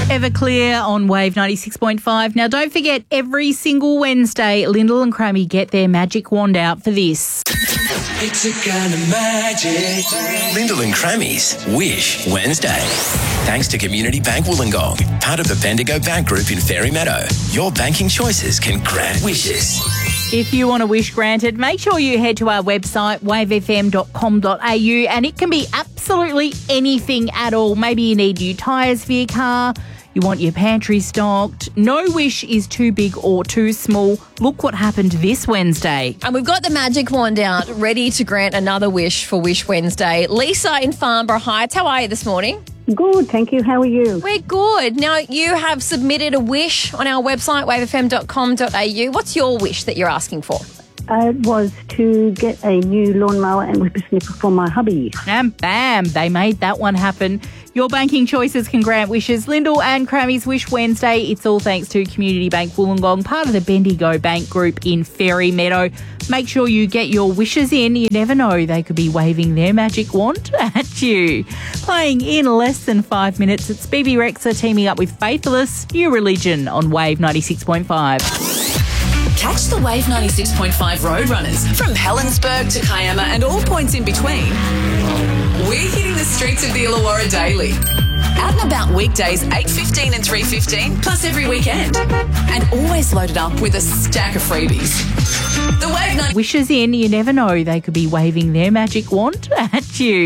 Everclear on Wave 96.5. Now, don't forget, every single Wednesday, Lyndall and Crammy get their magic wand out for this. It's a kind of magic. Lyndall and Crammy's Wish Wednesday. Thanks to Community Bank Wollongong, part of the Bendigo Bank Group in Fairy Meadow. Your banking choices can grant wishes. If you want a wish granted, make sure you head to our website, wavefm.com.au, and it can be absolutely anything at all. Maybe you need new tyres for your car, you want your pantry stocked. No wish is too big or too small. Look what happened this Wednesday. And we've got the magic wand out, ready to grant another wish for Wish Wednesday. Lisa in Farnborough Heights, how are you this morning? Good, thank you. How are you? We're good. Now, you have submitted a wish on our website, wavefm.com.au. What's your wish that you're asking for? It was to get a new lawnmower and whippersnipper for my hubby. And bam, they made that one happen. Your banking choices can grant wishes. Lyndall and Crammy's Wish Wednesday. It's all thanks to Community Bank Wollongong, part of the Bendigo Bank Group in Fairy Meadow. Make sure you get your wishes in. You never know, they could be waving their magic wand at you. Playing in less than 5 minutes, it's BB Rexa teaming up with Faithless, New Religion on Wave 96.5. Catch the Wave 96.5 Roadrunners from Helensburgh to Kiama and all points in between. We're hitting the streets of the Illawarra daily. Out and about weekdays 8:15 and 3:15, plus every weekend. And always loaded up with a stack of freebies. The Wave 96. Wishes in, you never know, they could be waving their magic wand at you.